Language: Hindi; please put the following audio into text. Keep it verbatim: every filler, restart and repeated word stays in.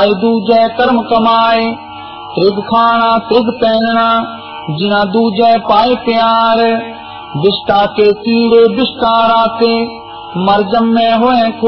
जाय दूजय कर्म कमाए, त्रिग खाना त्रिग पहनना, जिना दूजय पाए प्यार। विष्टा के कीड़े विष्टा राते, मर जम में होए